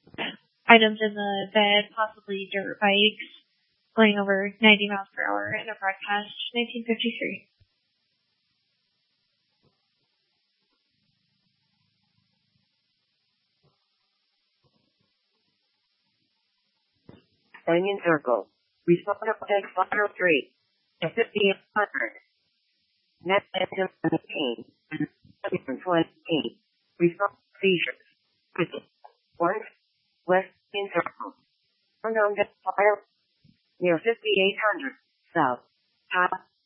items in the bed, possibly dirt bikes, going over 90 miles per hour in a broadcast 1953. Onion Circle. Response text 103. 5800. Net engine 17. 20. Response seizures. 1. West Onion Circle. Unknown fire near 5800. South.